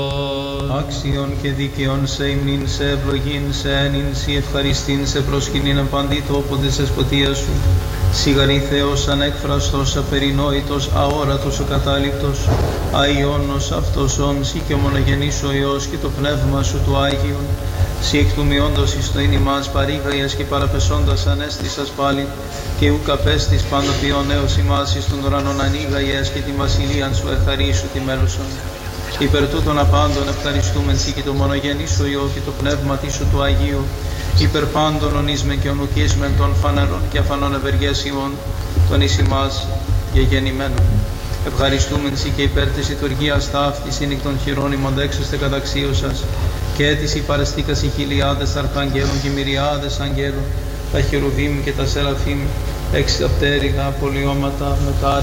Άξιον και δίκαιον σε υμνήν, σε ευλογήν, σε ένιν, σε ευχαριστήν, σε προσκυνήν απαντή τόποντε σε σποτεία σου. Σιγαρή Θεός ανέκφραστος, απερινόητος, αόρατος, ο κατάληπτος, αϊόνος αυτός όν, σοι και ο μονογενής ο Υιός και το πνεύμα σου του Άγιον, σοι εκ του μειόντος εις το είναι ημάς παρήγαγιας και παραπεσόντας ανέστησας πάλι, και ουκ απέστης παντοποιών έως ημάς εις των ουρανών ανοίγαγιας και τη βασιλείαν σου εχαρίσου τη μέλουσον. Υπερ τούτων απάντων ευχαριστούμεν σοι και το μονογενή σου Υιό και το πνεύμα σου του Αγίου, υπερ πάντων ονείσμεν και ονουκίσμεν των φανερών και αφανών ευεργές ημών, των εις ημάς γεγεννημένων. Ευχαριστούμεν σοι και υπέρ της λειτουργίας ταύτης είναι εκ των χειρών ημών δέξαστε καταξίωσας, και έτης υπαρεστήκας οι χιλιάδες αρχαγγέλων και μυριάδες αγγέλων, τα χερουβίμ και τα σεραφίμ, εξαπτέρυγα, απολιώματα, μετά